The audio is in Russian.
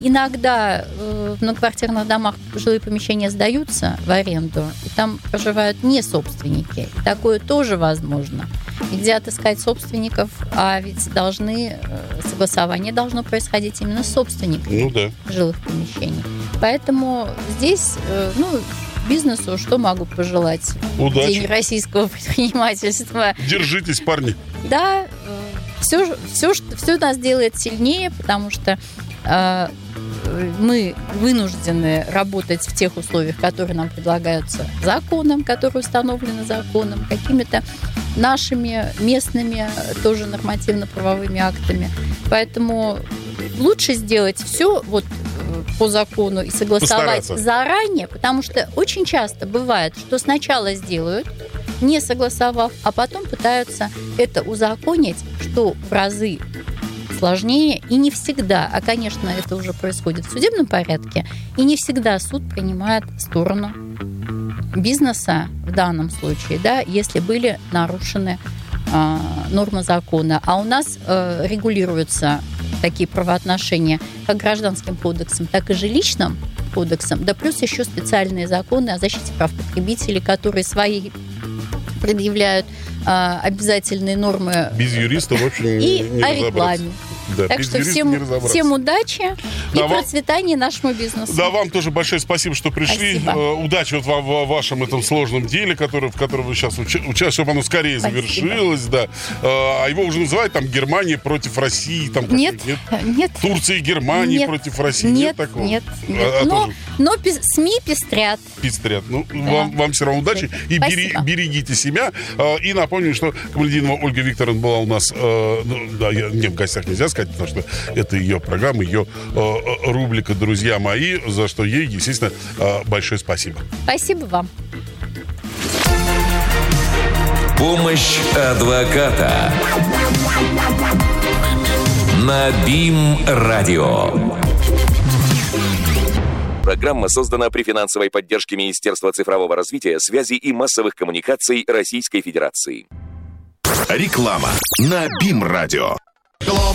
Иногда в многоквартирных домах жилые помещения сдаются в аренду, и там проживают не собственники. Такое тоже возможно. И где отыскать собственников, а ведь согласование должно происходить именно с собственниками жилых помещений. Поэтому здесь, бизнесу что могу пожелать? Удачи. День российского предпринимательства. Держитесь, парни. Да, все нас делает сильнее, потому что мы вынуждены работать в тех условиях, которые нам предлагаются законом, которые установлены законом, какими-то нашими местными тоже нормативно-правовыми актами. Поэтому лучше сделать все по закону и согласовать заранее, потому что очень часто бывает, что сначала сделают, не согласовав, а потом пытаются это узаконить, что в разы сложнее, и не всегда, а, конечно, это уже происходит в судебном порядке, и не всегда суд принимает сторону бизнеса в данном случае, если были нарушены нормы закона. А у нас регулируются такие правоотношения как гражданским кодексом, так и жилищным кодексом, да плюс еще специальные законы о защите прав потребителей, которые свои предъявляют обязательные нормы. Без юриста, в общем, и о рекламе. Да, так что всем удачи и процветания нашему бизнесу. Да, вам тоже большое спасибо, что пришли. Спасибо. Удачи вам в вашем этом сложном деле, в котором вы сейчас участвуете, чтобы оно скорее завершилось. Да. А его уже называют там Германия против России. Там, нет. Турция и Германия против России. Нет такого? Нет. Но СМИ пестрят. Вам все равно удачи. И берегите себя. И напомню, что Камалетдинова Ольга Викторовна была у нас в гостях нельзя сказать, потому что это ее программа, ее рубрика «Друзья мои», за что ей, естественно, большое спасибо. Спасибо вам. Помощь адвоката на БИМ-радио. Программа создана при финансовой поддержке Министерства цифрового развития, связи и массовых коммуникаций Российской Федерации. Реклама на БИМ-радио.